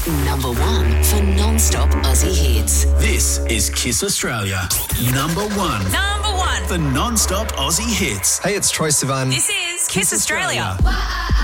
Number 1 for non-stop Aussie hits. This is Kiss Australia. Number 1 Number 1. for non-stop Aussie hits. Hey, it's Troye Sivan. This is Kiss Australia.